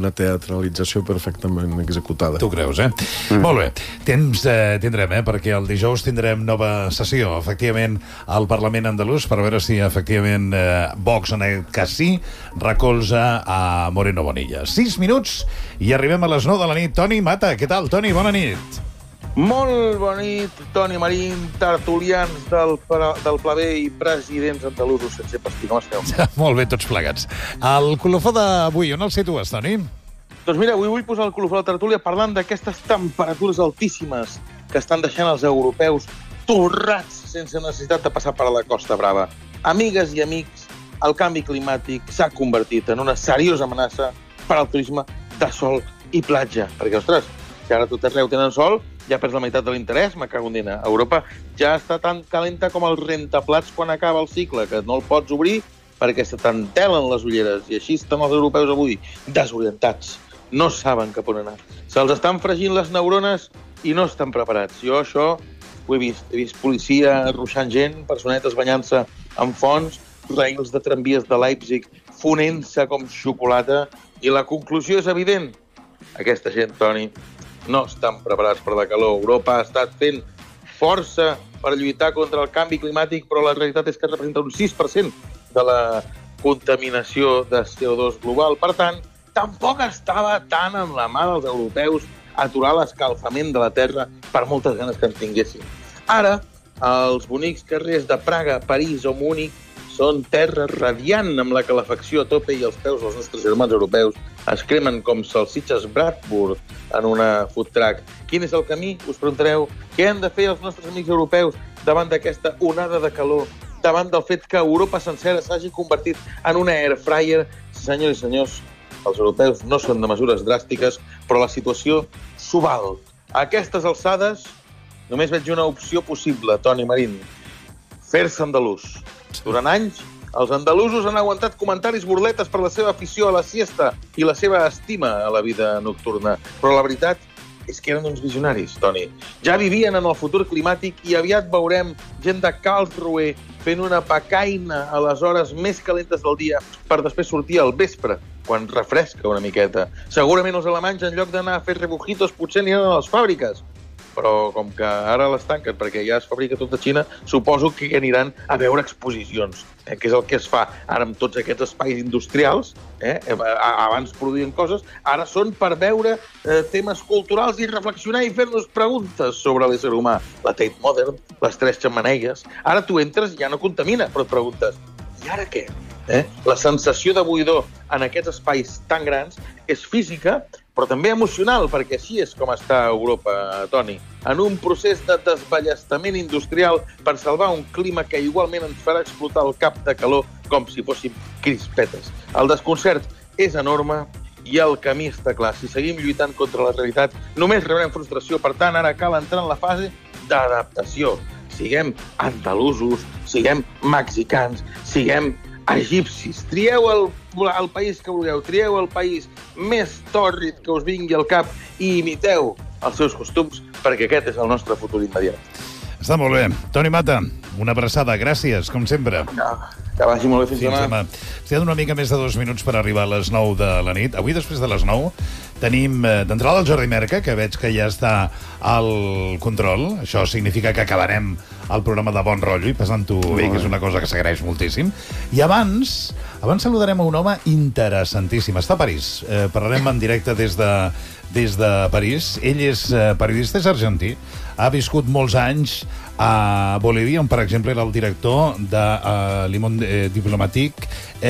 una teatralització perfectament executada. Tu creus, Molt bé. Tindrem, perquè el dijous tindrem nova sessió, efectivament, al Parlament andalús, per veure si, efectivament, Vox, en aquest cas sí, recolza a Moreno Bonilla. 6 minuts i arribem a les 9 de la nit. Toni Mata, què tal, Toni? Bona nit. Molt bona nit, Toni Marín, tertulians del Pla B i presidents andalusos sense pastí. Com esteu? Molt bé, tots plegats. El colofó d'avui, on el situes, Toni? Doncs mira, avui vull posar el colofó de la tertúlia parlant d'aquestes temperatures altíssimes que estan deixant els europeus torrats sense necessitat de passar per la Costa Brava. Amigues i amics, el canvi climàtic s'ha convertit en una seriosa amenaça per al turisme de sol i platja. Perquè, ostres, si ara tot arreu tenen sol, ja perds la meitat de l'interès, me cago en dina. Europa ja està tan calenta com el rentaplats quan acaba el cicle, que no el pots obrir perquè se t'entelen les ulleres. I així estan els europeus avui, desorientats. No saben cap on anar. Se'ls estan fregint les neurones i no estan preparats. Jo això ho he vist. He vist policia ruixant gent, personetes banyant-se en fonts, rails de tramvies de Leipzig fonent-se com xocolata, i la conclusió és evident. Aquesta gent, Toni, no estan preparats per la calor. Europa ha estat fent força per lluitar contra el canvi climàtic, però la realitat és que representa un 6% de la contaminació de CO2 global. Per tant, tampoc estava tan en la mà dels europeus aturar l'escalfament de la Terra, per moltes ganes que en tinguessin. Ara, els bonics carrers de Praga, París o Múnich són terra radiant amb la calefacció a tope i els peus dels nostres germans europeus es cremen com salsitxes Bradford en una food truck. Quin és el camí? Us preguntareu. Què han de fer els nostres amics europeus davant d'aquesta onada de calor, davant del fet que Europa sencera s'hagi convertit en una air fryer? Senyors i senyors, els europeus no són de mesures dràstiques, però la situació s'ho val. A aquestes alçades només veig una opció possible, Toni Marín: fer-se andalús. Durant anys, els andalusos han aguantat comentaris burletes per la seva afició a la siesta i la seva estima a la vida nocturna. Però la veritat és que eren uns visionaris, Toni. Ja vivien en el futur climàtic i aviat veurem gent de Karlsruhe fent una pacaina a les hores més calentes del dia per després sortir al vespre, quan refresca una miqueta. Segurament els alemanys, en lloc d'anar a fer rebujitos, potser aniran a les fàbriques. Però com que ara les tanquen perquè ja es fabrica tot a Xina, suposo que aniran a veure exposicions, que és el que es fa ara amb tots aquests espais industrials. Abans produïen coses, ara són per veure temes culturals i reflexionar i fer-nos preguntes sobre l'ésser humà. La Tate Modern, les 3 xemeneies. Ara tu entres i ja no contamina, però et preguntes, i ara què? La sensació de buidor en aquests espais tan grans és física, però també emocional, perquè així és com està Europa, Toni. En un procés de desballestament industrial per salvar un clima que igualment ens farà explotar el cap de calor com si fóssim crispetes. El desconcert és enorme i el camí està clar. Si seguim lluitant contra la realitat, només rebrem frustració. Per tant, ara cal entrar en la fase d'adaptació. Siguem andalusos, siguem mexicans, siguem egipcis. Trieu el país que vulgueu, trieu el país més tòrrid que us vingui al cap i imiteu els seus costums, perquè aquest és el nostre futur immediat. Està molt bé. Toni Mata, una abraçada. Gràcies, com sempre. Que vagi molt bé, fins demà. Ens queden una mica més de 2 minuts per arribar a les 9 de la nit. Avui, després de les 9, tenim d'entrada el Jordi Merca, que veig que ja està al control. Això significa que acabarem el programa de bon rotllo i passant-ho bé, que és una cosa que s'agraeix moltíssim. I abans saludarem a un home interessantíssim. Està a París. Parlarem en directe des de París. Ell és periodista, és argentí. Ha viscut molts anys a Bolívia, on, per exemple, era el director de Le Monde Diplomatique.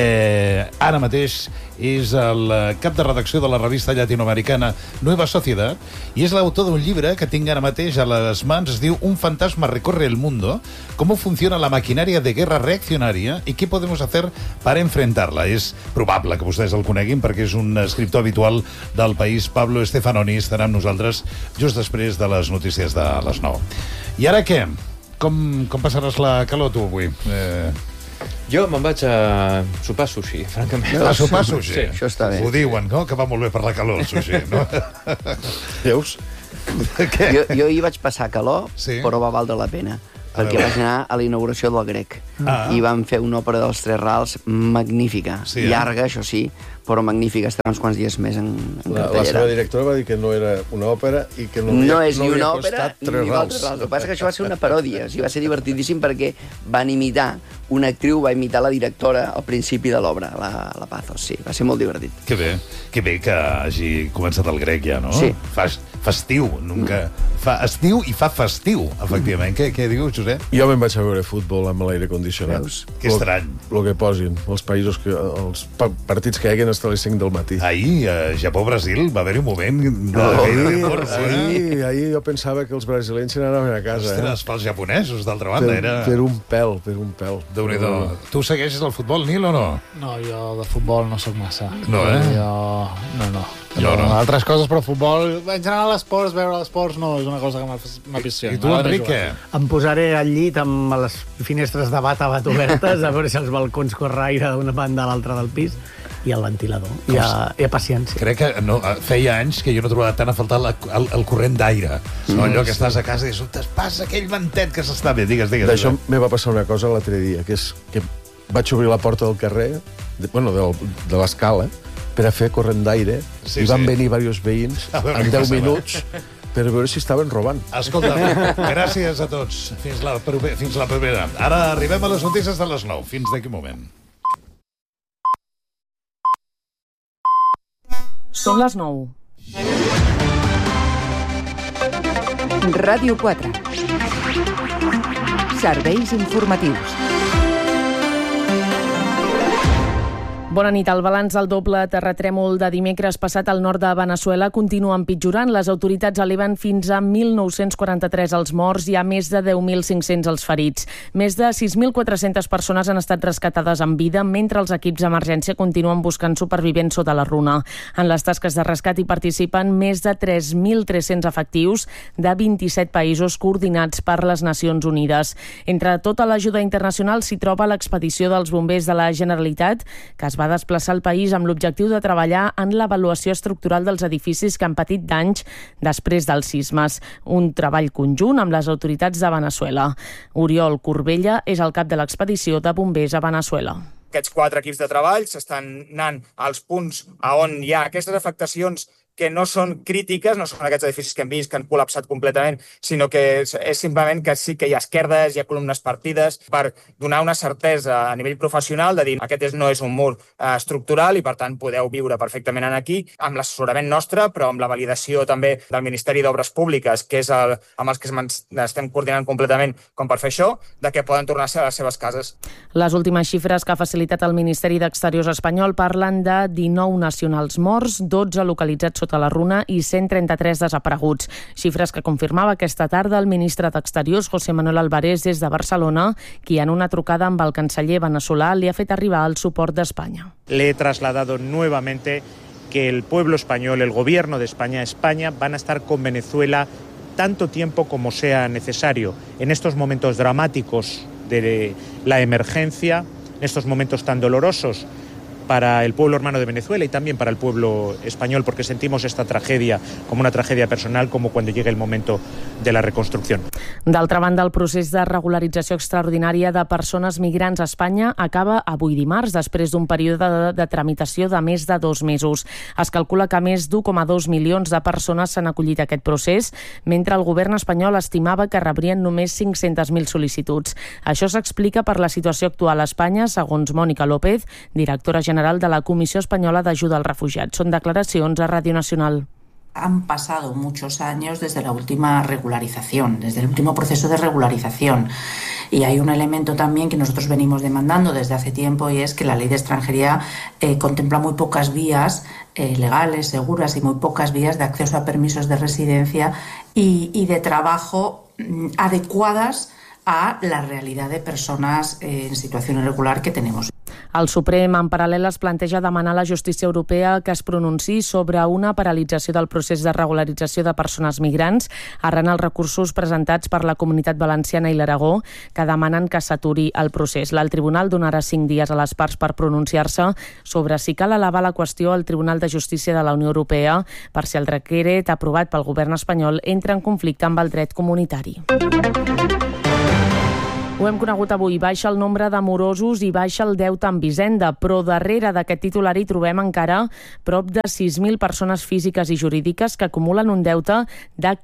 Ara mateix és el cap de redacció de la revista llatinoamericana Nueva Sociedad i és l'autor d'un llibre que tinc ara mateix a les mans. Es diu Un fantasma recorre el mundo, cómo funciona la maquinaria de guerra reaccionaria y qué podemos hacer para enfrentarla. És probable que vostès el coneguin perquè és un escriptor habitual del País. Pablo Stefanoni estarà amb nosaltres just després de les notícies de les 9. I ara què? Com passaràs la calor, tu, avui? Jo me'n vaig a sopar sushi, francament. A sopar sushi? Sí. Això està bé. Ho diuen, no? Que va molt bé per la calor, el sushi, no? Veus? Jo hi vaig passar calor, Sí. però va valdre la pena. Perquè veure. vaig anar a la inauguració del Grec. Ah. I van fer una òpera dels Tres Rals magnífica. Sí, llarga, això sí, però magnífica, estarà uns quants dies més en La cartellera. seva directora va dir que no era una òpera i que no És ni una òpera costat ni 3 val rals. 3 rals. El que passa és que això va ser una paròdia, va ser divertidíssim perquè van imitar, una actriu va imitar la directora al principi de l'obra, la Pazos, sí, va ser molt divertit. Que bé que hagi començat el grec ja, no? Sí. Festiu, fa estiu i fa festiu, efectivament. Què diu, Josep? Jo me'n vaig a veure futbol amb l'aire condicionat. Veus? Que estrany. El que posin, els països, els partits que hi haguen hasta les 5 del matí. Ahir, a Japó-Brasil, va haver-hi un moment... Ahir jo pensava que els brasilenys se n'anaven a casa. Ostres, pels japonesos, d'altra banda, era... Per un pèl. Déu-n'hi-do. Tu segueixes el futbol, Nil, o no? No, jo de futbol no sóc massa. No, eh? Jo no. Altres coses, però futbol... En general, esports, veure esports, no és una cosa que m'apassiona. I tu, Enric, què? Em posaré al llit amb les finestres de bat a bat obertes, a veure si els balcons corre aire d'una banda a l'altra del pis, i el ventilador. I a paciència. Crec que feia anys que jo no trobava tant a faltar el corrent d'aire. No, allò que estàs a casa i dius, passa aquell ventet que s'està bé. Digues. D'això me va passar una cosa l'altre dia, que és que vaig obrir la porta del carrer, de l'escala, per a fer corrent d'aire, i van venir diversos veïns en 10 minuts per veure si estaven robant. Escolta, gràcies a tots. Fins la propera. Ara arribem a les notícies de les 9. Fins d'aquí un moment. Són les 9. Ràdio 4. Serveis informatius. Bona nit. El balanç del doble terratrèmol de dimecres passat al nord de Veneçuela continua empitjorant. Les autoritats eleven fins a 1.943 els morts i a més de 10.500 els ferits. Més de 6.400 persones han estat rescatades en vida, mentre els equips d'emergència continuen buscant supervivents sota la runa. En les tasques de rescat hi participen més de 3.300 efectius de 27 països coordinats per les Nacions Unides. Entre tota l'ajuda internacional s'hi troba l'expedició dels bombers de la Generalitat, que es va desplaçar al país amb l'objectiu de treballar en l'avaluació estructural dels edificis que han patit danys després dels sismes. Un treball conjunt amb les autoritats de Veneçuela. Oriol Corbella és el cap de l'expedició de bombers a Veneçuela. Aquests 4 equips de treball s'estan anant als punts on hi ha aquestes afectacions que no són crítiques, no són aquests edificis que hem vist que han col·lapsat completament, sinó que és simplement que sí que hi ha esquerdes, hi ha columnes partides, per donar una certesa a nivell professional de dir aquest no és un mur estructural i per tant podeu viure perfectament aquí, amb l'assessorament nostre, però amb la validació també del Ministeri d'Obres Públiques, que és amb els que estem coordinant completament com per fer això, de que poden tornar a les seves cases. Les últimes xifres que ha facilitat el Ministeri d'Exteriors espanyol parlen de 19 nacionals morts, 12 localitzats sota la runa i 133 desapareguts. Xifres que confirmava aquesta tarda el ministre d'Exteriors, José Manuel Álvarez, des de Barcelona, qui en una trucada amb el canceller veneçolà li ha fet arribar el suport d'Espanya. Le he trasladado nuevamente que el pueblo español, el gobierno de España van a estar con Venezuela tanto tiempo como sea necesario. En estos momentos dramáticos de la emergencia, en estos momentos tan dolorosos para el pueblo hermano de Venezuela y también para el pueblo español, porque sentimos esta tragedia como una tragedia personal, como cuando llegue el momento de la reconstrucción. D'altra banda, el procés de regularització extraordinària de persones migrants a Espanya acaba avui dimarts, després d'un període de tramitació de més de 2 mesos. Es calcula que més d'1,2 milions de persones s'han acollit a aquest procés, mentre el govern espanyol estimava que rebrien només 500.000 sol·licituds. Això s'explica per la situació actual a Espanya, segons Mònica López, directora general de la Comissió Espanyola d'Ajuda als Refugiats. Són declaracions a Ràdio Nacional. Han pasado muchos años desde la última regularización, desde el último proceso de regularización. Y hay un elemento también que nosotros venimos demandando desde hace tiempo y es que la ley de extranjería contempla muy pocas vías legales, seguras y muy pocas vías de acceso a permisos de residencia y de trabajo adecuadas a la realidad de personas en situación irregular que tenemos. El Suprem, en paral·lel, es planteja demanar a la justícia europea que es pronunciï sobre una paralització del procés de regularització de persones migrants arran els recursos presentats per la Comunitat Valenciana i l'Aragó, que demanen que s'aturi el procés. El tribunal donarà 5 dies a les parts per pronunciar-se sobre si cal elevar la qüestió al Tribunal de Justícia de la Unió Europea per si el decret aprovat pel govern espanyol entra en conflicte amb el dret comunitari. Ho hem conegut avui. Baixa el nombre de morosos i baixa el deute amb Hisenda, però darrere d'aquest titular hi trobem encara prop de 6.000 persones físiques i jurídiques que acumulen un deute de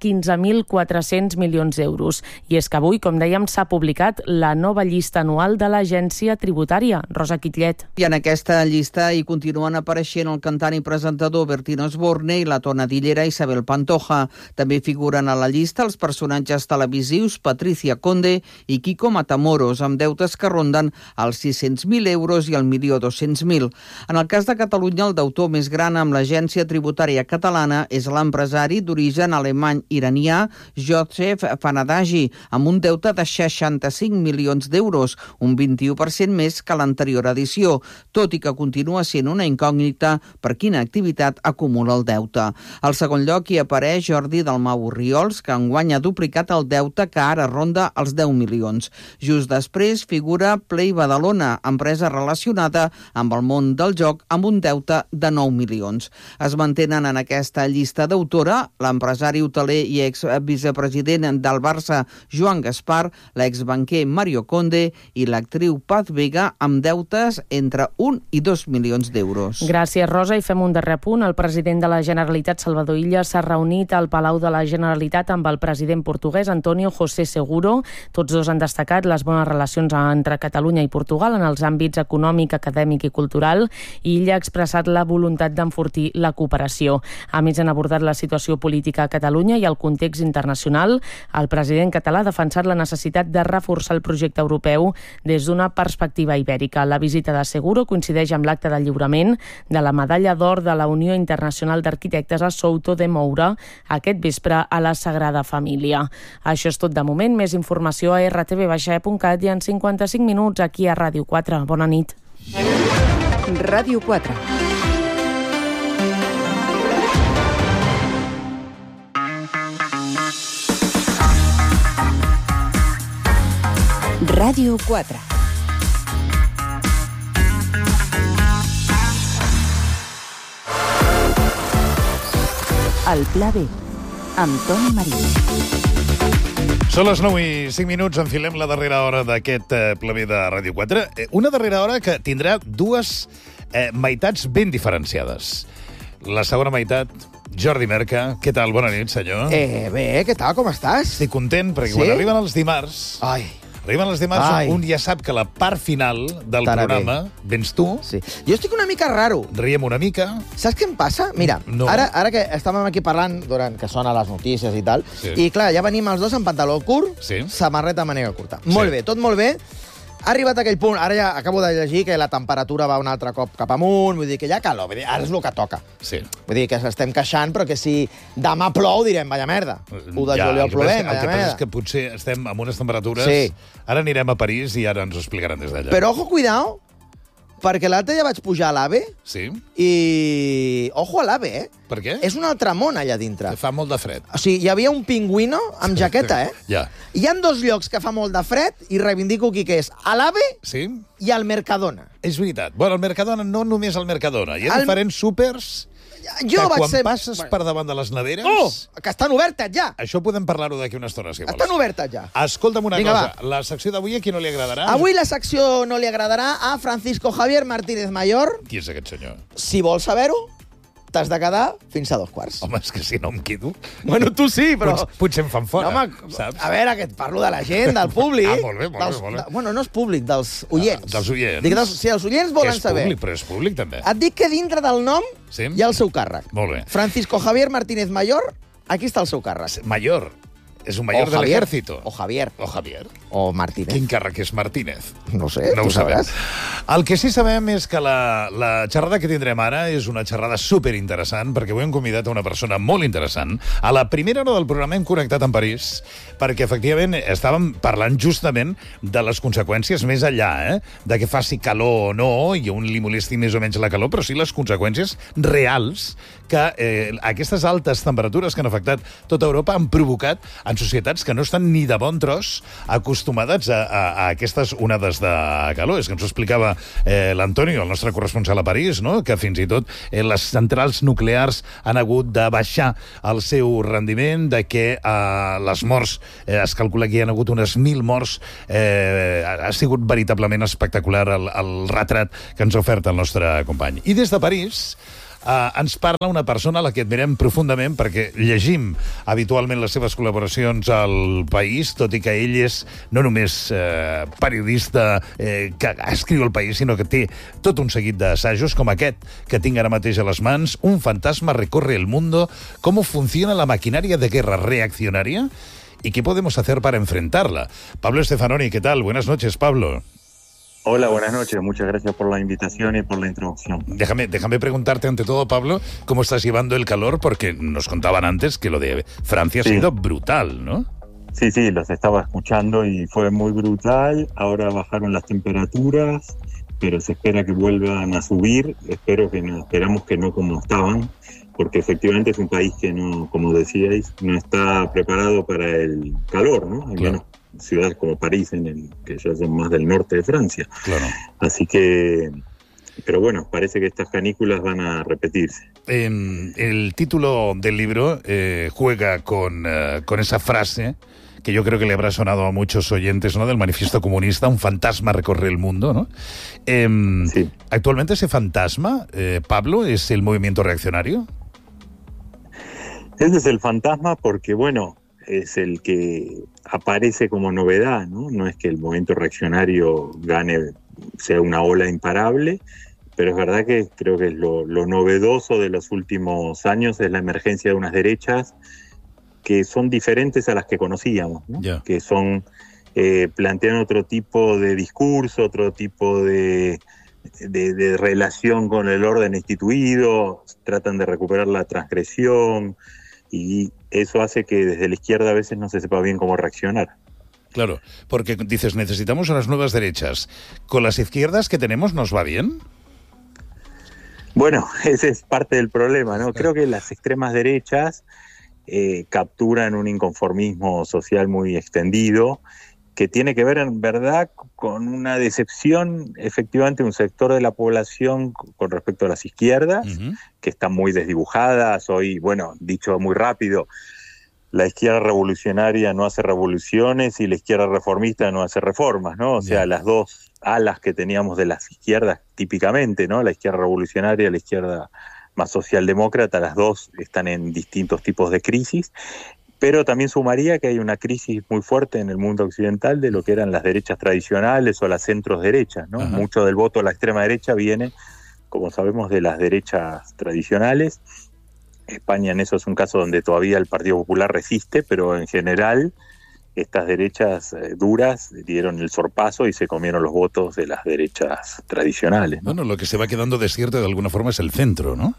15.400 milions d'euros. I és que avui, com dèiem, s'ha publicat la nova llista anual de l'Agència Tributària. Rosa Quitllet. I en aquesta llista hi continuen apareixent el cantant i presentador Bertín Osborne i la tonadillera Isabel Pantoja. També figuren a la llista els personatges televisius Patricia Conde i Kiko Matamoros, amb deutes que ronden els 600.000 euros i el 1.200.000. En el cas de Catalunya, el deutor més gran amb l'Agència Tributària Catalana és l'empresari d'origen alemany-iranià Joseph Fanadagi, amb un deute de 65 milions d'euros, un 21% més que l'anterior edició, tot i que continua sent una incògnita per quina activitat acumula el deute. Al segon lloc hi apareix Jordi Dalmau Orriols, que enguany ha duplicat el deute que ara ronda els 10 milions. Just després figura Play Badalona, empresa relacionada amb el món del joc, amb un deute de 9 milions. Es mantenen en aquesta llista d'autora l'empresari hoteler i ex-vicepresident del Barça Joan Gaspar, l'exbanquer Mario Conde i l'actriu Paz Vega, amb deutes entre 1 i 2 milions d'euros. Gràcies, Rosa. I fem un darrer apunt. El president de la Generalitat, Salvador Illa, s'ha reunit al Palau de la Generalitat amb el president portuguès Antonio José Seguro. Tots dos han destacat les bones relacions entre Catalunya i Portugal en els àmbits econòmic, acadèmic i cultural, i ell ha expressat la voluntat d'enfortir la cooperació. A més, han abordat la situació política a Catalunya i el context internacional. El president català ha defensat la necessitat de reforçar el projecte europeu des d'una perspectiva ibèrica. La visita de Seguro coincideix amb l'acte de lliurament de la medalla d'or de la Unió Internacional d'Arquitectes a Souto de Moura aquest vespre a la Sagrada Família. Això és tot de moment. Més informació a rtv-e.cat i en 55 minuts aquí a Ràdio 4. Bona nit. Ràdio 4. Ràdio 4. El Pla B, amb Toni Marín. Són les 9 i 5 minuts, enfilem la darrera hora d'aquest Pla B de Ràdio 4. Una darrera hora que tindrà dues meitats ben diferenciades. La segona meitat, Jordi Merca. Què tal? Bona nit, senyor. Bé, què tal? Com estàs? Estic content, perquè quan arriben els dimarts... Un ja sap que la part final del programa vens tu. Sí. Jo estic una mica raro. Riem una mica. Saps què em passa? Mira, ara que estàvem aquí parlant durant que sona les notícies i tal, i clar, ja venim els dos amb pantaló curt, samarreta màniga curta. Molt bé, tot molt bé. Ha arribat aquell punt, ara ja acabo de llegir que la temperatura va un altre cop cap amunt, vull dir que ja calor, vull dir, ara és el que toca. Sí. Vull dir que s'estem queixant, però que si demà plou direm, vaya merda. 1 de juliol plovent, vaya merda. El que passa és que potser estem amb unes temperatures... Sí. Ara anirem a París i ara ens ho explicaran des d'allà. Però ojo, cuidao, perquè l'altre ja vaig pujar a l'AVE i... Ojo a l'AVE, Per què? És un altre món allà dintre. Fa molt de fred. O sigui, hi havia un pingüino amb jaqueta, Ja. Hi ha 2 llocs que fa molt de fred i reivindico aquí que és a l'AVE i al Mercadona. És veritat. Bueno, al Mercadona, no només al Mercadona. Hi ha diferents súpers que quan passes per davant de les neveres... que estan obertes ja! Això podem parlar-ho d'aquí una estona, si vols. Estan obertes ja. Escolta'm una cosa, la secció d'avui a qui no li agradarà? Avui la secció no li agradarà a Francisco Javier Martínez Mayor. Qui és aquest senyor? Si vols saber-ho, t'has de quedar fins a 2:15. Home, és que si no em quedo... Bueno, tu sí, però... Potser em fan fora, no, home, saps? A veure, que et parlo de la gent, del públic... Molt bé. Bueno, no és públic, dels oients. Dels oients. Dic, si els oients volen saber... És públic, però és públic, també. Et dic que dintre del nom hi ha el seu càrrec. Molt bé. Francisco Javier Martínez Mayor, aquí està el seu càrrec. Mayor. És un mayor de l'ejército. O Javier. O Martínez. Quin càrrec és Martínez? No sé, no tu ho sabem. sabràs. El que sí sabem és que la xerrada que tindrem ara és una xerrada superinteressant, perquè avui hem convidat a una persona molt interessant. A la primera hora del programa hem connectat amb París, perquè efectivament estàvem parlant justament de les conseqüències més enllà, de que faci calor o no, i a un li molesti més o menys la calor, però sí les conseqüències reals que aquestes altes temperatures que han afectat tota Europa han provocat en societats que no estan ni de bon tros acostumades a aquestes onades de calor. És que ens ho explicava l'Antonio, el nostre corresponsal a París, no? Que fins i tot les centrals nuclears han hagut de baixar el seu rendiment, de que les morts, es calcula que hi ha hagut unes 1.000 morts. Ha sigut veritablement espectacular el retrat que ens ha ofert el nostre company. I des de París ens parla una persona a la que admirem profundament, perquè llegim habitualment les seves col·laboracions al País, tot i que ell és no només periodista que escriu al País, sinó que té tot un seguit d'assajos com aquest que tinc ara mateix a les mans. Un fantasma recorre el mundo. ¿Cómo funciona la maquinaria de guerra reaccionaria? ¿Y qué podemos hacer para enfrentarla? Pablo Stefanoni, ¿qué tal? Buenas noches, Pablo. Hola, buenas noches. Muchas gracias por la invitación y por la introducción. Déjame preguntarte ante todo, Pablo, ¿cómo estás llevando el calor? Porque nos contaban antes que lo de Francia ha sido brutal, ¿no? Sí, los estaba escuchando y fue muy brutal. Ahora bajaron las temperaturas, pero se espera que vuelvan a subir. Esperamos que no como estaban, porque efectivamente es un país que no, como decíais, no está preparado para el calor, ¿no? Hay menos ciudades como París, que ya son más del norte de Francia. Claro. Así que, pero bueno, parece que estas canículas van a repetirse. El título del libro juega con esa frase que yo creo que le habrá sonado a muchos oyentes, ¿no? Del Manifiesto Comunista, un fantasma recorre el mundo, ¿no? Sí. Actualmente ese fantasma, Pablo, ¿es el movimiento reaccionario? Ese es el fantasma porque, bueno, es el que aparece como novedad, ¿no? No es que el movimiento reaccionario sea una ola imparable, pero es verdad que creo que lo novedoso de los últimos años es la emergencia de unas derechas que son diferentes a las que conocíamos, ¿no? Yeah. Que plantean otro tipo de discurso, otro tipo de relación con el orden instituido, tratan de recuperar la transgresión, y eso hace que desde la izquierda a veces no se sepa bien cómo reaccionar. Claro, porque dices, necesitamos unas nuevas derechas. ¿Con las izquierdas que tenemos nos va bien? Bueno, ese es parte del problema, ¿no? Creo que las extremas derechas capturan un inconformismo social muy extendido, que tiene que ver en verdad con una decepción, efectivamente, un sector de la población con respecto a las izquierdas, que están muy desdibujadas. Hoy, bueno, dicho muy rápido, la izquierda revolucionaria no hace revoluciones y la izquierda reformista no hace reformas, ¿no? O sea, las dos alas que teníamos de las izquierdas típicamente, ¿no? La izquierda revolucionaria y la izquierda más socialdemócrata, las dos están en distintos tipos de crisis. Pero también sumaría que hay una crisis muy fuerte en el mundo occidental de lo que eran las derechas tradicionales o las centros derechas, ¿no? Mucho del voto a la extrema derecha viene, como sabemos, de las derechas tradicionales. España en eso es un caso donde todavía el Partido Popular resiste, pero en general estas derechas duras dieron el sorpaso y se comieron los votos de las derechas tradicionales, ¿no? Bueno, lo que se va quedando desierto de alguna forma es el centro, ¿no?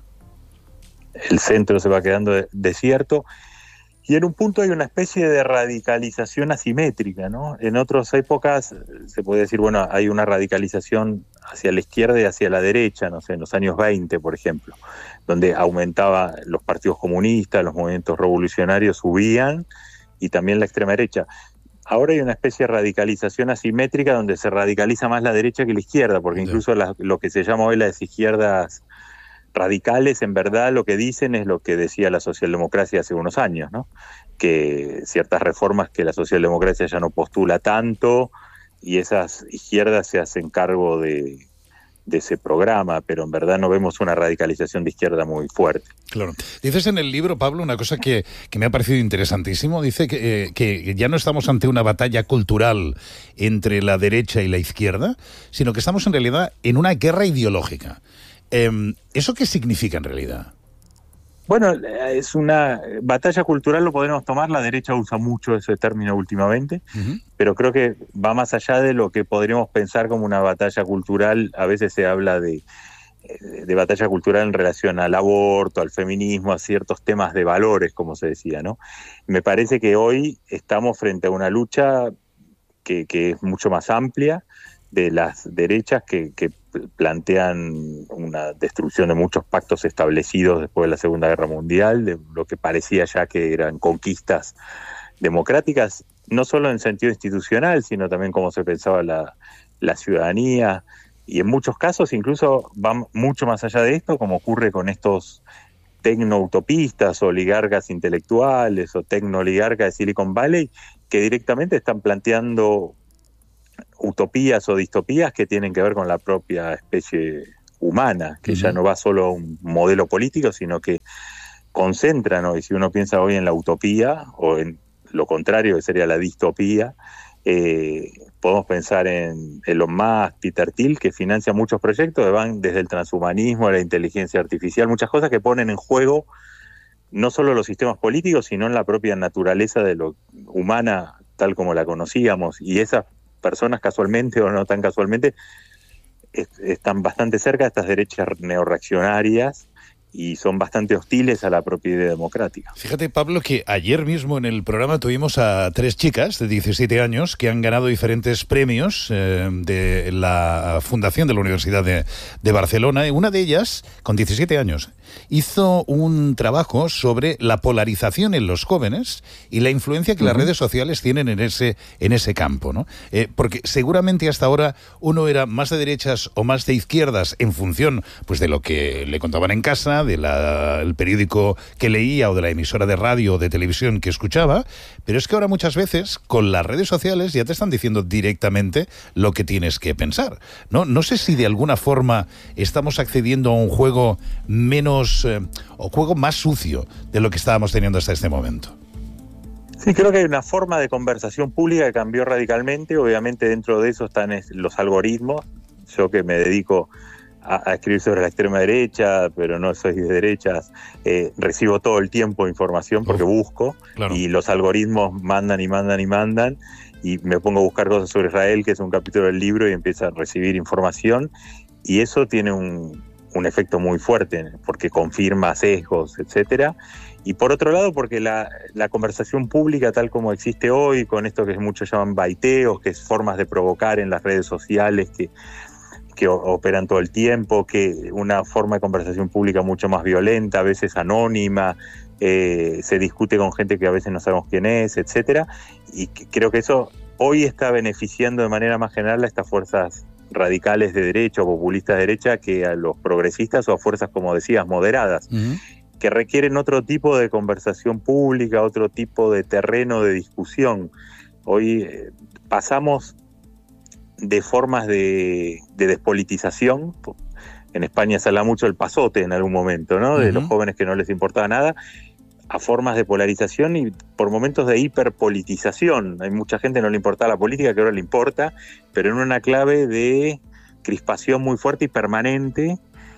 El centro se va quedando desierto. Y en un punto hay una especie de radicalización asimétrica, ¿no? En otras épocas se puede decir, bueno, hay una radicalización hacia la izquierda y hacia la derecha, no sé, en los años 20, por ejemplo, donde aumentaba los partidos comunistas, los movimientos revolucionarios subían, y también la extrema derecha. Ahora hay una especie de radicalización asimétrica donde se radicaliza más la derecha que la izquierda, porque incluso lo que se llama hoy las izquierdas radicales, en verdad lo que dicen es lo que decía la socialdemocracia hace unos años, ¿no? Que ciertas reformas que la socialdemocracia ya no postula tanto, y esas izquierdas se hacen cargo de ese programa, pero en verdad no vemos una radicalización de izquierda muy fuerte. Claro. Dices en el libro, Pablo, una cosa que me ha parecido interesantísimo. Dice que ya no estamos ante una batalla cultural entre la derecha y la izquierda, sino que estamos en realidad en una guerra ideológica. ¿Eso qué significa en realidad? Bueno, es una batalla cultural, lo podemos tomar, la derecha usa mucho ese término últimamente, pero creo que va más allá de lo que podríamos pensar como una batalla cultural. A veces se habla de batalla cultural en relación al aborto, al feminismo, a ciertos temas de valores, como se decía, ¿no? Me parece que hoy estamos frente a una lucha que es mucho más amplia, de las derechas que plantean una destrucción de muchos pactos establecidos después de la Segunda Guerra Mundial, de lo que parecía ya que eran conquistas democráticas, no solo en sentido institucional, sino también como se pensaba la ciudadanía, y en muchos casos incluso van mucho más allá de esto, como ocurre con estos tecno-utopistas, oligarcas intelectuales o tecno-oligarcas de Silicon Valley, que directamente están planteando utopías o distopías que tienen que ver con la propia especie humana, que ya no va solo a un modelo político, sino que concentran hoy, si uno piensa hoy en la utopía, o en lo contrario, que sería la distopía, podemos pensar en Elon Musk, Peter Thiel, que financia muchos proyectos que van desde el transhumanismo a la inteligencia artificial, muchas cosas que ponen en juego no solo los sistemas políticos, sino en la propia naturaleza de lo humana tal como la conocíamos, y esas personas casualmente o no tan casualmente están bastante cerca de estas derechas neorreaccionarias y son bastante hostiles a la propia idea democrática. Fíjate, Pablo, que ayer mismo en el programa tuvimos a 3 chicas de 17 años que han ganado diferentes premios de la Fundación de la Universidad de Barcelona, y una de ellas, con 17 años, hizo un trabajo sobre la polarización en los jóvenes y la influencia que las redes sociales tienen en ese campo, ¿no? Porque seguramente hasta ahora uno era más de derechas o más de izquierdas en función, pues, de lo que le contaban en casa, del periódico que leía o de la emisora de radio o de televisión que escuchaba, pero es que ahora muchas veces con las redes sociales ya te están diciendo directamente lo que tienes que pensar, ¿no? No sé si de alguna forma estamos accediendo a un juego menos o juego más sucio de lo que estábamos teniendo hasta este momento. Sí, creo que hay una forma de conversación pública que cambió radicalmente. Obviamente dentro de eso están los algoritmos. Yo que me dedico a escribir sobre la extrema derecha, pero no soy de derechas, recibo todo el tiempo información porque busco, claro. Y los algoritmos mandan y mandan y mandan, y me pongo a buscar cosas sobre Israel, que es un capítulo del libro, y empiezo a recibir información, y eso tiene un efecto muy fuerte, porque confirma sesgos, etcétera. Y por otro lado, porque la conversación pública tal como existe hoy, con esto que muchos llaman baiteos, que es formas de provocar en las redes sociales que operan todo el tiempo, que una forma de conversación pública mucho más violenta, a veces anónima, se discute con gente que a veces no sabemos quién es, etcétera. Y creo que eso hoy está beneficiando de manera más general a estas fuerzas radicales de derecha o populistas de derecha que a los progresistas o a fuerzas, como decías, moderadas, que requieren otro tipo de conversación pública, otro tipo de terreno de discusión. Hoy pasamos de formas de despolitización. En España se habla mucho del pasote en algún momento, ¿no? De los jóvenes que no les importaba nada, a formas de polarización y por momentos de hiperpolitización. Hay mucha gente que no le importaba la política, que ahora le importa, pero en una clave de crispación muy fuerte y permanente.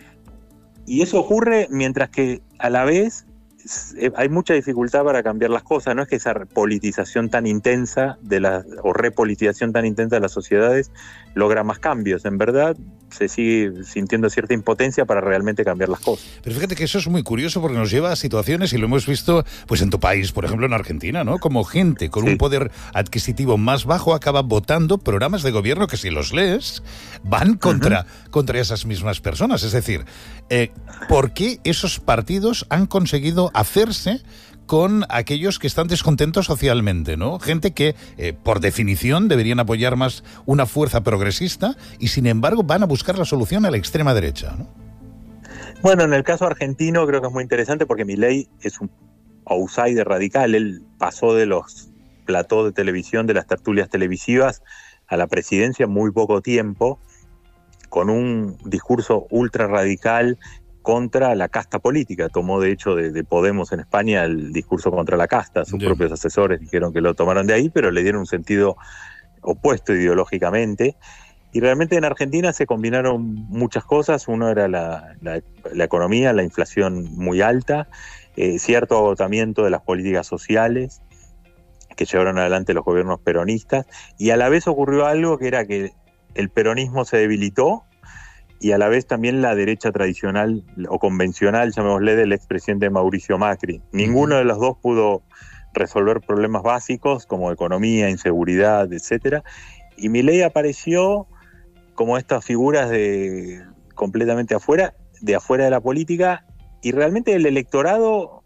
Y eso ocurre mientras que a la vez hay mucha dificultad para cambiar las cosas. No es que esa politización tan intensa o repolitización tan intensa de las sociedades logra más cambios. En verdad se sigue sintiendo cierta impotencia para realmente cambiar las cosas. Pero fíjate que eso es muy curioso porque nos lleva a situaciones, y lo hemos visto pues en tu país, por ejemplo en Argentina, ¿no? Como gente con un poder adquisitivo más bajo acaba votando programas de gobierno que, si los lees, van contra esas mismas personas. Es decir, ¿por qué esos partidos han conseguido hacerse con aquellos que están descontentos socialmente, ¿no? Gente que, por definición, deberían apoyar más una fuerza progresista y, sin embargo, van a buscar la solución a la extrema derecha, ¿no? Bueno, en el caso argentino creo que es muy interesante porque Milei es un outsider radical. Él pasó de los platós de televisión, de las tertulias televisivas, a la presidencia en muy poco tiempo, con un discurso ultra radical contra la casta política. Tomó, de hecho, de Podemos en España el discurso contra la casta. Sus propios asesores dijeron que lo tomaron de ahí, pero le dieron un sentido opuesto ideológicamente. Y realmente en Argentina se combinaron muchas cosas. Uno era la economía, la inflación muy alta, cierto agotamiento de las políticas sociales que llevaron adelante los gobiernos peronistas, y a la vez ocurrió algo que era que el peronismo se debilitó, y a la vez también la derecha tradicional o convencional, llamémosle, del expresidente Mauricio Macri. Ninguno de los dos pudo resolver problemas básicos como economía, inseguridad, etcétera. Y Milei apareció como estas figuras completamente afuera de la política, y realmente el electorado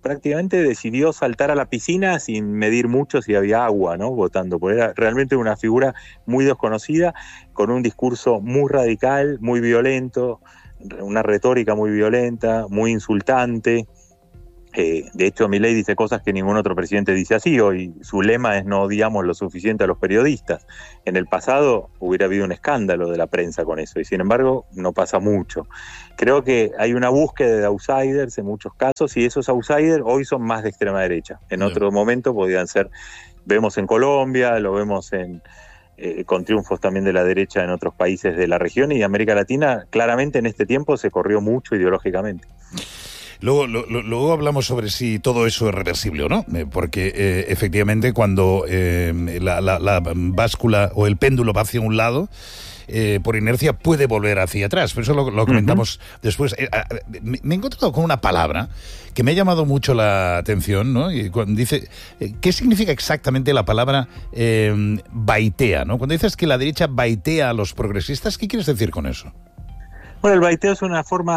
prácticamente decidió saltar a la piscina sin medir mucho si había agua, ¿no? Votando, porque era realmente una figura muy desconocida, con un discurso muy radical, muy violento, una retórica muy violenta, muy insultante. De hecho, Milei dice cosas que ningún otro presidente dice así. Hoy su lema es no odiamos lo suficiente a los periodistas. En el pasado hubiera habido un escándalo de la prensa con eso, y sin embargo no pasa mucho. Creo que hay una búsqueda de outsiders en muchos casos, y esos outsiders hoy son más de extrema derecha. En otro momento podían ser, vemos en Colombia, lo vemos con triunfos también de la derecha en otros países de la región, y América Latina claramente en este tiempo se corrió mucho ideológicamente. Luego hablamos sobre si todo eso es reversible o no, porque efectivamente cuando la báscula o el péndulo va hacia un lado, por inercia puede volver hacia atrás. Pero eso lo comentamos después. Me he encontrado con una palabra que me ha llamado mucho la atención, ¿no? Y cuando dice, ¿qué significa exactamente la palabra baitea, ¿no? Cuando dices que la derecha baitea a los progresistas, ¿qué quieres decir con eso? Bueno, el baiteo es una forma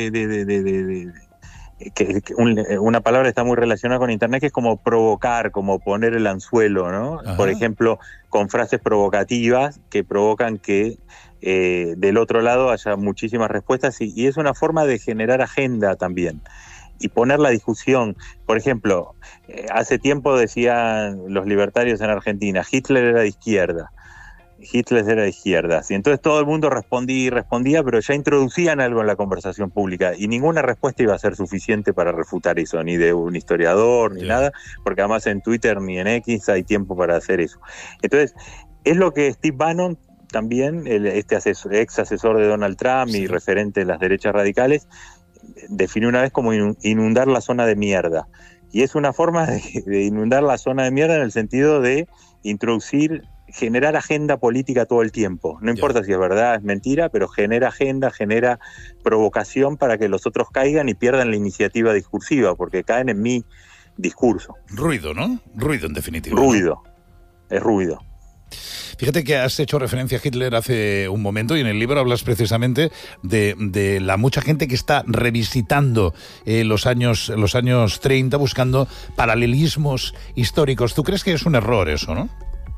una palabra que está muy relacionada con Internet, que es como provocar, como poner el anzuelo, ¿no? Ajá. Por ejemplo, con frases provocativas que provocan que del otro lado haya muchísimas respuestas, y es una forma de generar agenda también y poner la discusión. Por ejemplo, hace tiempo decían los libertarios en Argentina, Hitler era de izquierda. Hitler era de izquierdas, y entonces todo el mundo respondía, pero ya introducían algo en la conversación pública, y ninguna respuesta iba a ser suficiente para refutar eso, ni de un historiador, ni nada, porque además en Twitter ni en X hay tiempo para hacer eso. Entonces, es lo que Steve Bannon, también ex asesor de Donald Trump y referente de las derechas radicales, definió una vez como inundar la zona de mierda. Y es una forma de inundar la zona de mierda en el sentido de generar agenda política todo el tiempo. No importa si es verdad, es mentira, pero genera agenda, genera provocación para que los otros caigan y pierdan la iniciativa discursiva, porque caen en mi discurso. Ruido, ¿no? Ruido, en definitiva. Ruido. Es ruido. Fíjate que has hecho referencia a Hitler hace un momento, y en el libro hablas precisamente de la mucha gente que está revisitando los años 30, buscando paralelismos históricos. ¿Tú crees que es un error eso, no?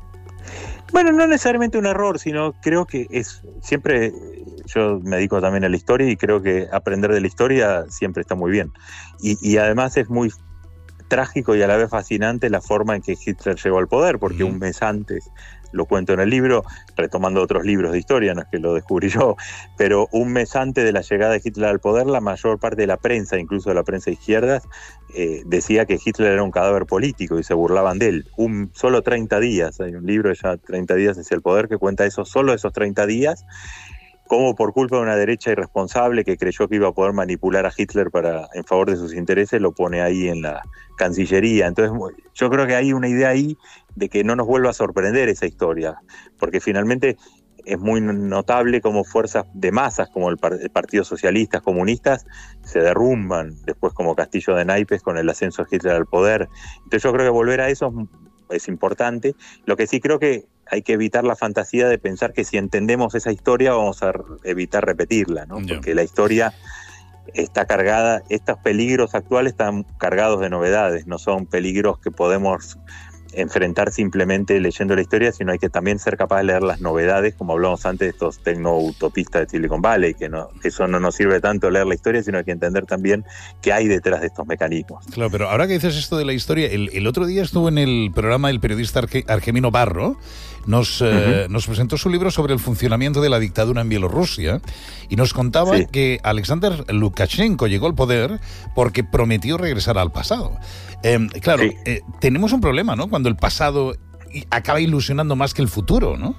Bueno, no necesariamente un error, sino creo que siempre, yo me dedico también a la historia, y creo que aprender de la historia siempre está muy bien. Y además es muy trágico y a la vez fascinante la forma en que Hitler llegó al poder, porque un mes antes, lo cuento en el libro, retomando otros libros de historia, no es que lo descubrí yo, pero un mes antes de la llegada de Hitler al poder, la mayor parte de la prensa, incluso de la prensa de izquierdas, decía que Hitler era un cadáver político y se burlaban de él. Solo 30 días, hay un libro ya, 30 días hacia el poder, que cuenta eso, solo esos 30 días, cómo por culpa de una derecha irresponsable que creyó que iba a poder manipular a Hitler en favor de sus intereses, lo pone ahí en la Cancillería. Entonces yo creo que hay una idea ahí de que no nos vuelva a sorprender esa historia, porque finalmente es muy notable cómo fuerzas de masas como el Partido Socialista, comunistas, se derrumban después como castillo de naipes con el ascenso de Hitler al poder. Entonces yo creo que volver a eso es importante. Lo que sí creo que hay que evitar la fantasía de pensar que si entendemos esa historia vamos a evitar repetirla, ¿no? Porque la historia está cargada, estos peligros actuales están cargados de novedades, no son peligros que podemos enfrentar simplemente leyendo la historia, sino hay que también ser capaz de leer las novedades, como hablamos antes de estos tecno-utopistas de Silicon Valley, que eso no nos sirve tanto leer la historia, sino hay que entender también qué hay detrás de estos mecanismos. Claro, pero ahora que dices esto de la historia, el otro día estuvo en el programa el periodista Argemino Barro, nos presentó su libro sobre el funcionamiento de la dictadura en Bielorrusia, y nos contaba que Alexander Lukashenko llegó al poder porque prometió regresar al pasado. Tenemos un problema, ¿no? Cuando el pasado acaba ilusionando más que el futuro, ¿no?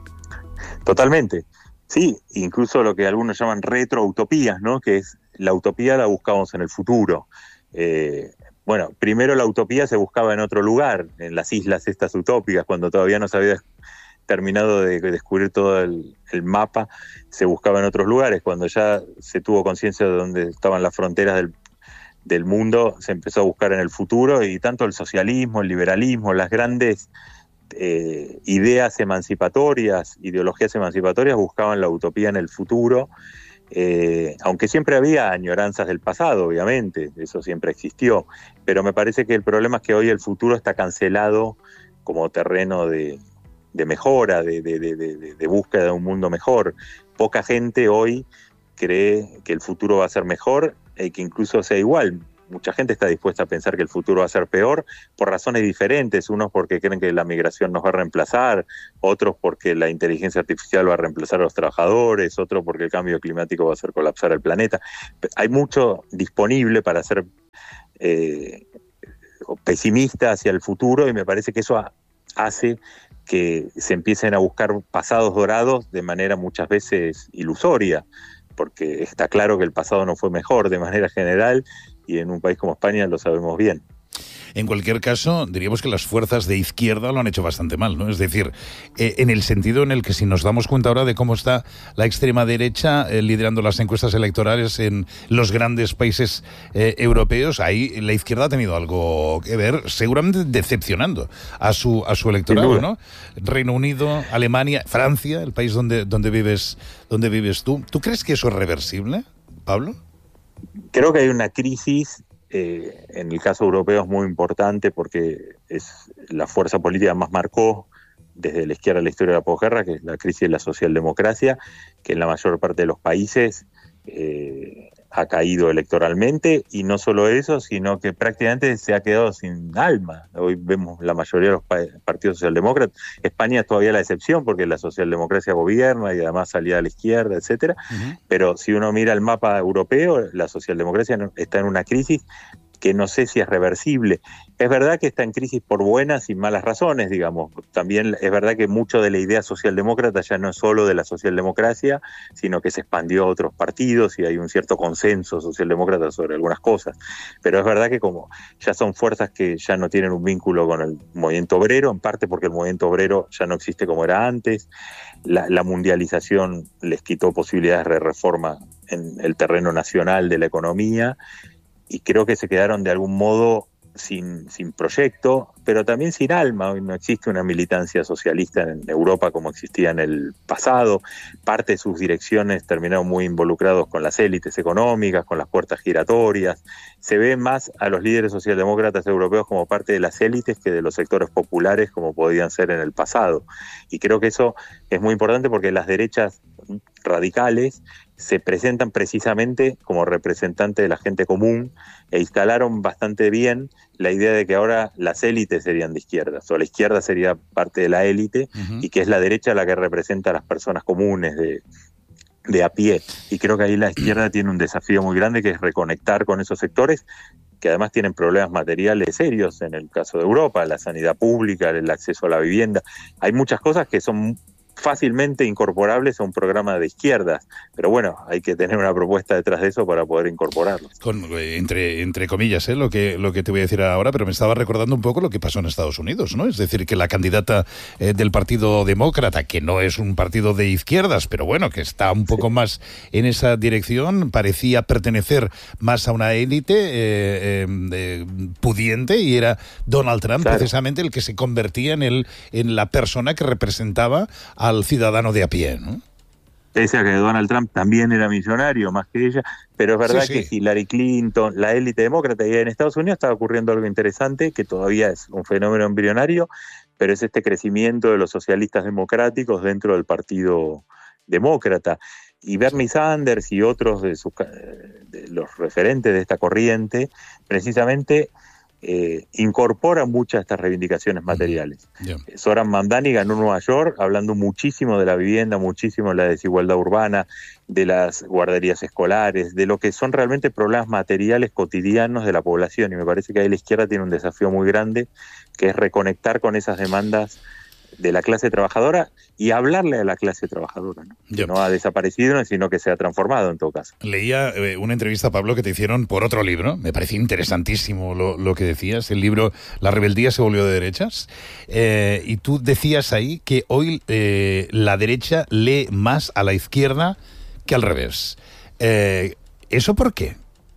Totalmente. Sí, incluso lo que algunos llaman retroutopías, ¿no? Que es la utopía la buscamos en el futuro. Bueno, primero la utopía se buscaba en otro lugar, en las islas estas utópicas, cuando todavía no se había terminado de descubrir todo el mapa, se buscaba en otros lugares. Cuando ya se tuvo conciencia de dónde estaban las fronteras del mundo, se empezó a buscar en el futuro, y tanto el socialismo, el liberalismo, las grandes ideas emancipatorias, ideologías emancipatorias buscaban la utopía en el futuro, aunque siempre había añoranzas del pasado, obviamente, eso siempre existió, pero me parece que el problema es que hoy el futuro está cancelado como terreno de mejora, de búsqueda de un mundo mejor. Poca gente hoy cree que el futuro va a ser mejor y que incluso sea igual. Mucha gente está dispuesta a pensar que el futuro va a ser peor por razones diferentes, unos porque creen que la migración nos va a reemplazar, otros porque la inteligencia artificial va a reemplazar a los trabajadores, otros porque el cambio climático va a hacer colapsar el planeta. Hay mucho disponible para ser pesimista hacia el futuro, y me parece que eso hace que se empiecen a buscar pasados dorados de manera muchas veces ilusoria, porque está claro que el pasado no fue mejor de manera general, y en un país como España lo sabemos bien. En cualquier caso, diríamos que las fuerzas de izquierda lo han hecho bastante mal, ¿no? Es decir, en el sentido en el que si nos damos cuenta ahora de cómo está la extrema derecha liderando las encuestas electorales en los grandes países europeos, ahí la izquierda ha tenido algo que ver, seguramente decepcionando a su electorado, ¿no? Reino Unido, Alemania, Francia, el país donde vives tú. ¿Tú crees que eso es reversible, Pablo? Creo que hay una crisis. En el caso europeo es muy importante porque es la fuerza política más marcó desde la izquierda la historia de la posguerra, que es la crisis de la socialdemocracia, que en la mayor parte de los países ha caído electoralmente, y no solo eso, sino que prácticamente se ha quedado sin alma. Hoy vemos la mayoría de los partidos socialdemócratas. España es todavía la excepción porque la socialdemocracia gobierna y además salía a la izquierda, etcétera. Pero si uno mira el mapa europeo, la socialdemocracia está en una crisis que no sé si es reversible. Es verdad que está en crisis por buenas y malas razones, digamos. También es verdad que mucho de la idea socialdemócrata ya no es solo de la socialdemocracia, sino que se expandió a otros partidos y hay un cierto consenso socialdemócrata sobre algunas cosas. Pero es verdad que como ya son fuerzas que ya no tienen un vínculo con el movimiento obrero, en parte porque el movimiento obrero ya no existe como era antes, la mundialización les quitó posibilidades de reforma en el terreno nacional de la economía, y creo que se quedaron de algún modo sin proyecto, pero también sin alma. Hoy no existe una militancia socialista en Europa como existía en el pasado. Parte de sus direcciones terminaron muy involucrados con las élites económicas, con las puertas giratorias. Se ve más a los líderes socialdemócratas europeos como parte de las élites que de los sectores populares como podían ser en el pasado. Y creo que eso es muy importante porque las derechas radicales se presentan precisamente como representantes de la gente común e instalaron bastante bien la idea de que ahora las élites serían de izquierdas, o la izquierda sería parte de la élite, y que es la derecha la que representa a las personas comunes de a pie. Y creo que ahí la izquierda tiene un desafío muy grande, que es reconectar con esos sectores que además tienen problemas materiales serios, en el caso de Europa, la sanidad pública, el acceso a la vivienda. Hay muchas cosas que son fácilmente incorporables a un programa de izquierdas, pero bueno, hay que tener una propuesta detrás de eso para poder incorporarlos. Entre comillas, lo que te voy a decir ahora, pero me estaba recordando un poco lo que pasó en Estados Unidos, ¿no? Es decir, que la candidata del Partido Demócrata, que no es un partido de izquierdas, pero bueno, que está un poco más en esa dirección, parecía pertenecer más a una élite pudiente, y era Donald Trump, precisamente el que se convertía en la persona que representaba al ciudadano de a pie, ¿no? Pese a que Donald Trump también era millonario, más que ella, pero es verdad que Hillary Clinton, la élite demócrata, y en Estados Unidos estaba ocurriendo algo interesante, que todavía es un fenómeno embrionario, pero es este crecimiento de los socialistas democráticos dentro del Partido Demócrata. Y Bernie Sanders y otros de los referentes de esta corriente, precisamente incorporan muchas de estas reivindicaciones materiales. Zoran Mamdani ganó en Nueva York hablando muchísimo de la vivienda, muchísimo de la desigualdad urbana, de las guarderías escolares, de lo que son realmente problemas materiales cotidianos de la población, y me parece que ahí la izquierda tiene un desafío muy grande, que es reconectar con esas demandas de la clase trabajadora y hablarle a la clase trabajadora, ¿no? Que no ha desaparecido, sino que se ha transformado en todo caso. Leía una entrevista, Pablo, que te hicieron por otro libro. Me parecía interesantísimo lo que decías. El libro La rebeldía se volvió de derechas. Y tú decías ahí que hoy la derecha lee más a la izquierda que al revés. ¿Eso por qué?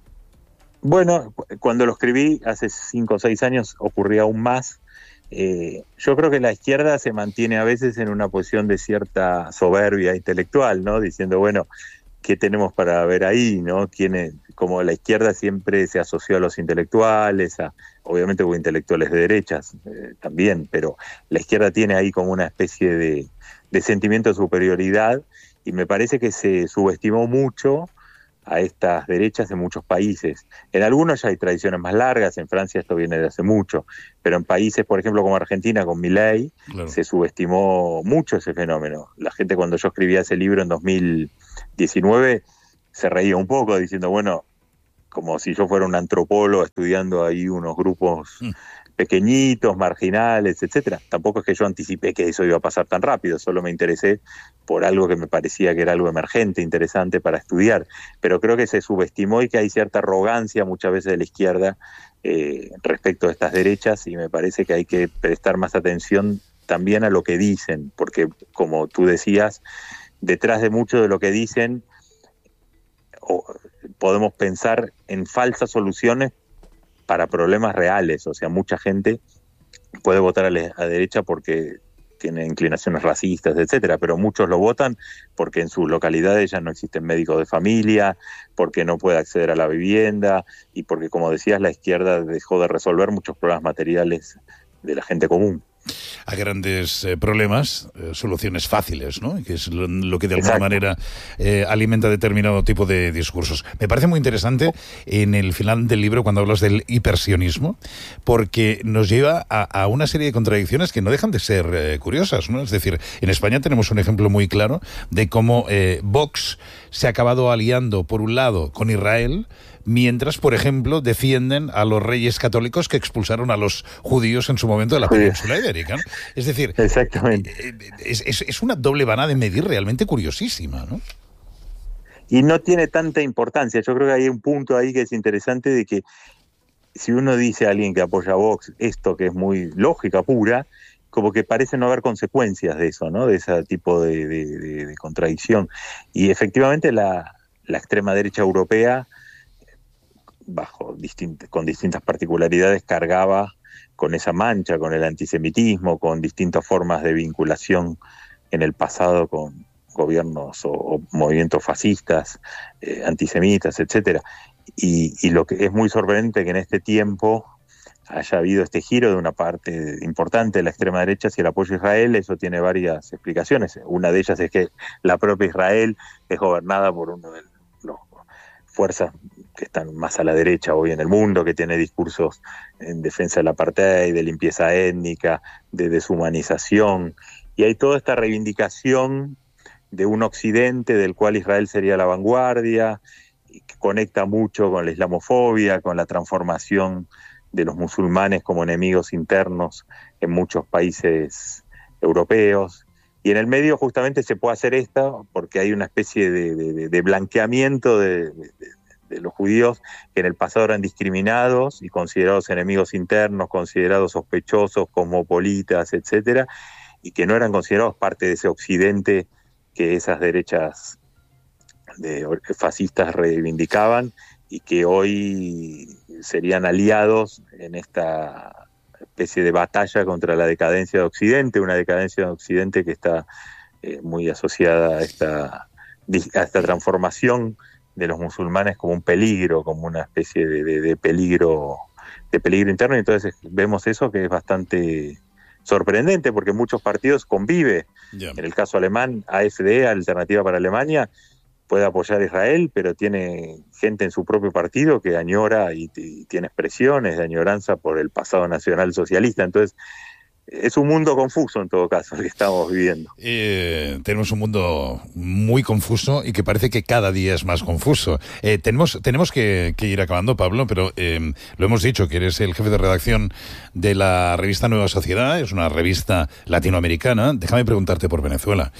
Bueno, cuando lo escribí hace 5 o 6 años ocurría aún más. Yo creo que la izquierda se mantiene a veces en una posición de cierta soberbia intelectual, ¿no? Diciendo, bueno, ¿qué tenemos para ver ahí, no? Como la izquierda siempre se asoció a los intelectuales, obviamente hubo intelectuales de derechas también, pero la izquierda tiene ahí como una especie de sentimiento de superioridad, y me parece que se subestimó mucho a estas derechas en muchos países. En algunos ya hay tradiciones más largas, en Francia esto viene de hace mucho, pero en países, por ejemplo, como Argentina, con Milei, claro, se subestimó mucho ese fenómeno. La gente, cuando yo escribía ese libro en 2019, se reía un poco diciendo, bueno, como si yo fuera un antropólogo estudiando ahí unos grupos pequeñitos, marginales, etcétera. Tampoco es que yo anticipé que eso iba a pasar tan rápido, solo me interesé por algo que me parecía que era algo emergente, interesante para estudiar. Pero creo que se subestimó y que hay cierta arrogancia muchas veces de la izquierda respecto a estas derechas, y me parece que hay que prestar más atención también a lo que dicen, porque, como tú decías, detrás de mucho de lo que dicen podemos pensar en falsas soluciones para problemas reales. O sea, mucha gente puede votar a derecha porque tiene inclinaciones racistas, etcétera, pero muchos lo votan porque en sus localidades ya no existen médicos de familia, porque no puede acceder a la vivienda, y porque, como decías, la izquierda dejó de resolver muchos problemas materiales de la gente común. A grandes problemas, soluciones fáciles, ¿no? Que es lo que de alguna manera alimenta determinado tipo de discursos. Me parece muy interesante en el final del libro cuando hablas del hipersionismo, porque nos lleva a una serie de contradicciones que no dejan de ser curiosas, ¿no? Es decir, en España tenemos un ejemplo muy claro de cómo Vox se ha acabado aliando, por un lado, con Israel, mientras, por ejemplo, defienden a los reyes católicos que expulsaron a los judíos en su momento de la península ibérica, ¿no? Es decir, exactamente, es una doble vara de medir realmente curiosísima, ¿no? Y no tiene tanta importancia. Yo creo que hay un punto ahí que es interesante, de que si uno dice a alguien que apoya a Vox esto, que es muy lógica pura, como que parece no haber consecuencias de eso, ¿no? De ese tipo de contradicción. Y efectivamente la extrema derecha europea, con distintas particularidades, cargaba con esa mancha, con el antisemitismo, con distintas formas de vinculación en el pasado con gobiernos o movimientos fascistas, antisemitas, etcétera. Y lo que es muy sorprendente que en este tiempo haya habido este giro de una parte importante de la extrema derecha hacia el apoyo a Israel. Eso tiene varias explicaciones. Una de ellas es que la propia Israel es gobernada por una de las fuerzas que están más a la derecha hoy en el mundo, que tiene discursos en defensa del apartheid, de limpieza étnica, de deshumanización, y hay toda esta reivindicación de un occidente del cual Israel sería la vanguardia, y que conecta mucho con la islamofobia, con la transformación de los musulmanes como enemigos internos en muchos países europeos. Y en el medio justamente se puede hacer esto porque hay una especie de blanqueamiento de los judíos, que en el pasado eran discriminados y considerados enemigos internos, considerados sospechosos, cosmopolitas, etcétera, y que no eran considerados parte de ese occidente que esas derechas fascistas reivindicaban, y que hoy serían aliados en esta especie de batalla contra la decadencia de Occidente, una decadencia de Occidente que está muy asociada a esta transformación de los musulmanes como un peligro, como una especie de peligro interno. Y entonces vemos eso, que es bastante sorprendente, porque muchos partidos conviven. En el caso alemán, AfD, Alternativa para Alemania, puede apoyar a Israel, pero tiene gente en su propio partido que añora y tiene expresiones de añoranza por el pasado nacional socialista. Entonces, es un mundo confuso en todo caso el que estamos viviendo. Tenemos un mundo muy confuso y que parece que cada día es más confuso. Tenemos que ir acabando, Pablo, pero lo hemos dicho, que eres el jefe de redacción de la revista Nueva Sociedad, es una revista latinoamericana. Déjame preguntarte por Venezuela,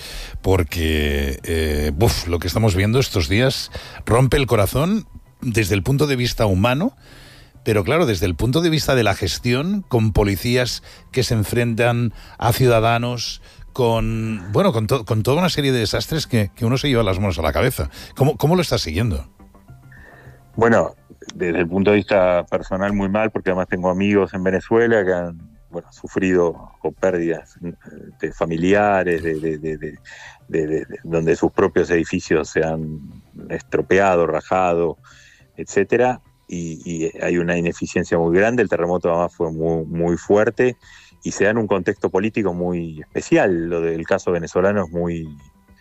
porque lo que estamos viendo estos días rompe el corazón desde el punto de vista humano, pero claro, desde el punto de vista de la gestión, con policías que se enfrentan a ciudadanos, con toda una serie de desastres que uno se lleva las manos a la cabeza. ¿Cómo lo estás siguiendo? Bueno, desde el punto de vista personal muy mal, porque además tengo amigos en Venezuela que han sufrido con pérdidas de familiares, de donde sus propios edificios se han estropeado, rajado, etcétera, y hay una ineficiencia muy grande. El terremoto además fue muy, muy fuerte y se da en un contexto político muy especial. Lo del caso venezolano es muy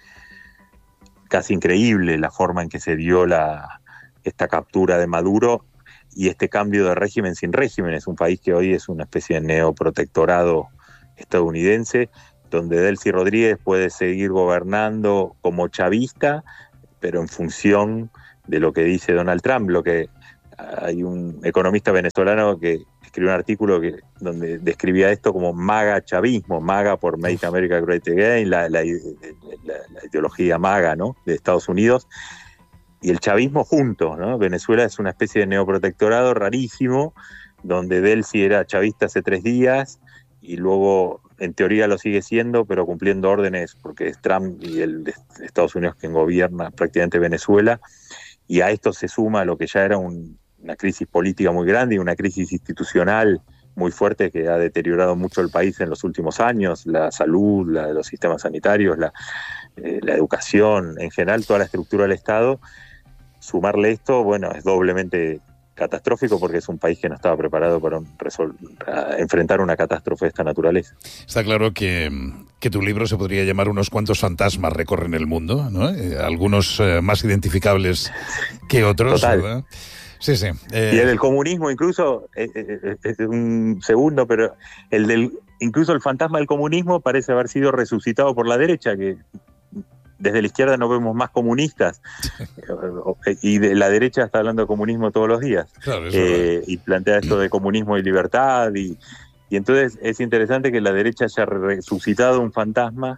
casi increíble la forma en que se dio esta captura de Maduro y este cambio de régimen sin régimen. Es un país que hoy es una especie de neoprotectorado estadounidense, donde Delcy Rodríguez puede seguir gobernando como chavista, pero en función de lo que dice Donald Trump. Hay un economista venezolano que escribió un artículo donde describía esto como MAGA chavismo, MAGA por Make America Great Again, la ideología MAGA, ¿no?, de Estados Unidos, y el chavismo juntos, ¿no? Venezuela es una especie de neoprotectorado rarísimo, donde Delcy era chavista hace 3 días, y luego en teoría lo sigue siendo, pero cumpliendo órdenes, porque es Trump y el de Estados Unidos quien gobierna prácticamente Venezuela, y a esto se suma lo que ya era una crisis política muy grande y una crisis institucional muy fuerte que ha deteriorado mucho el país en los últimos años, la salud, los sistemas sanitarios, la educación, en general toda la estructura del Estado. Sumarle esto, bueno, es doblemente catastrófico porque es un país que no estaba preparado para enfrentar una catástrofe de esta naturaleza. Está claro que tu libro se podría llamar Unos cuantos fantasmas recorren el mundo, ¿no? Algunos más identificables que otros. Total. ¿Verdad? Sí, sí. Y el del comunismo incluso, un segundo, pero incluso el fantasma del comunismo parece haber sido resucitado por la derecha, que desde la izquierda no vemos más comunistas, y de la derecha está hablando de comunismo todos los días, claro, y plantea esto de comunismo y libertad, y entonces es interesante que la derecha haya resucitado un fantasma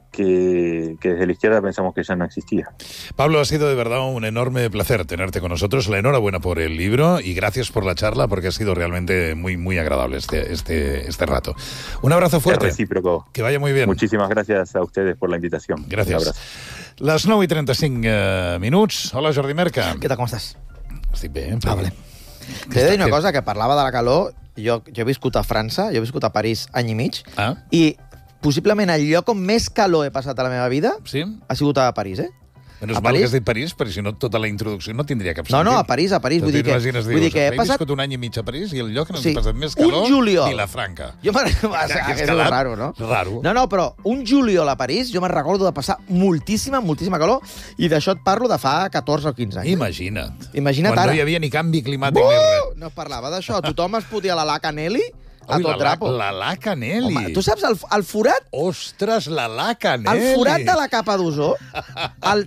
que desde la izquierda pensamos que ya no existía. Pablo, ha sido de verdad un enorme placer tenerte con nosotros. La enhorabuena por el libro y gracias por la charla, porque ha sido realmente muy, muy agradable este rato. Un abrazo fuerte. Es recíproco. Que vaya muy bien. Muchísimas gracias a ustedes por la invitación. Gracias. Les 9:35 minuts. Hola, Jordi Merca. Què tal, com estàs? Estic bé. Vale. T'he de dir una cosa, que parlava de la calor. Jo he viscut a França, jo he viscut a París any i mig, i possiblement el lloc on més calor he passat a la meva vida ha sigut a París, Menos mal que has dit París, perquè si no tota la introducció no tindria cap sentit. No, a París. Vull dir que he passat... viscut un any i mig a París i el lloc on he passat més calor, Vilafranca. És raro, no? Raro. No, però un juliol a París jo me'n recordo de passar moltíssima calor, i d'això et parlo de fa 14 o 15 anys. Imagina't ara. Quan no hi havia ni canvi climàtic ni res. No es parlava d'això. Tothom es fotia la laca Nelly a tot trapo. La laca Nelly. Home, tu saps el forat? Ostres, la laca Nelly. El forat de la capa d'ozó, el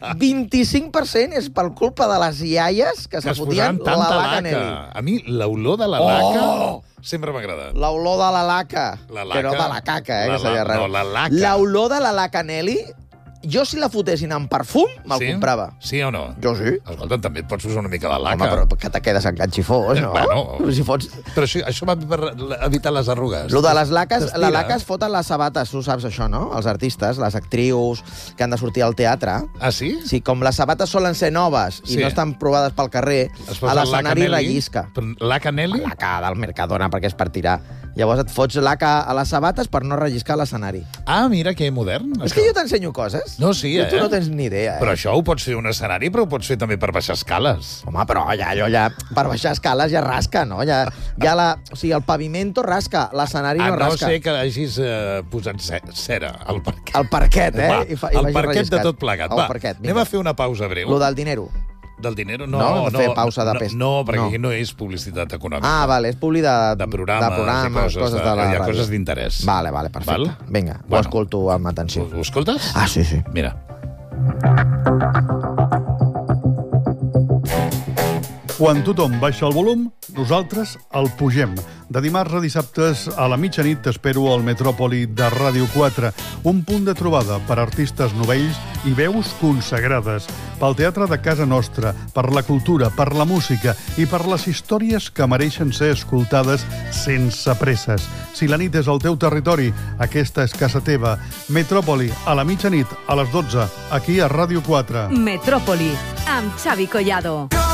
25% és per culpa de les iaies que se fotien la laca Nelly. A mi l'olor de la laca sempre m'ha agradat. L'olor de la laca. Que no de la caca, que seria raro. No, la laca. L'olor de la laca Nelly, jo si la fotessin en perfum, me'l comprava. Sí o no? Jo sí. Escolta, també et pots posar una mica de laca. Home, però que te quedes en ganxifós, no? Però això va per evitar les arrugues. Lo de les laques, la laca es foten les sabates, tu saps això, no? Els artistes, les actrius que han de sortir al teatre. Ah, sí? Sí, com les sabates solen ser noves i no estan provades pel carrer, a l'escenari rellisca. Laca Nelly? Laca del Mercadona, perquè és per tirar. Llavors et fots laca a les sabates per no relliscar l'escenari. Ah, mira, que modern. És que jo t'ensenyo coses. No, sí, Tu no tens ni idea, Però això ho pots fer un escenari, però ho pots fer també per baixar escales. Home, però allò per baixar escales ja rasca, no? O sigui, el pavimento rasca, l'escenari no rasca. A no ser que hagis posat cera al parquet. Al parquet, El parquet de tot plegat. Va, anem a fer una pausa breu. Lo del dinero. Del dinero? No, fer pausa de pes. No, perquè aquí no és publicitat econòmica. Ah, vale, és publi de programes, coses de la ràdio. Hi ha coses d'interès. Vale, perfecte. Vinga, ho escolto amb atenció. Ho escoltes? Ah, sí. Mira. Quan tothom baixa el volum, nosaltres el pugem. De dimarts a dissabtes a la mitjanit t'espero al Metròpoli de Ràdio 4, un punt de trobada per artistes novells i veus consagrades, pel teatre de casa nostra, per la cultura, per la música i per les històries que mereixen ser escoltades sense presses. Si la nit és el teu territori, aquesta és casa teva. Metròpoli, a la mitjanit, a les 12, aquí a Ràdio 4. Metròpoli, amb Xavi Collado.